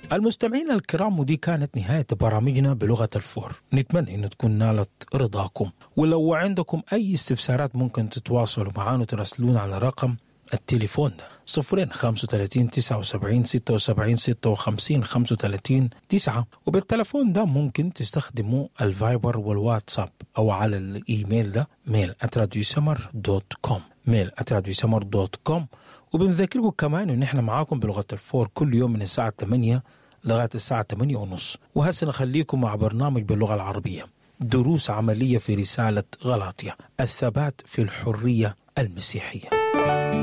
المستمعين الكرام، ودي كانت نهاية برامجنا بلغة الفور. نتمنى أن تكون نالت رضاكم، ولو عندكم أي استفسارات ممكن تتواصلوا معنا وتراسلونا على رقم التليفون ده 35 79 76 56 35 9. وبالتليفون ده ممكن تستخدموا الفايبر والواتساب، أو على الإيميل ده mail@radioسمر.com mail@radioسمر.com. وبنذكركم كمان إن إحنا معاكم بلغة الفور كل يوم من الساعة 8 لغاية الساعة 8:30. وهسه نخليكم مع برنامج باللغة العربية، دروس عملية في رسالة غلاطية، الثبات في الحرية المسيحية.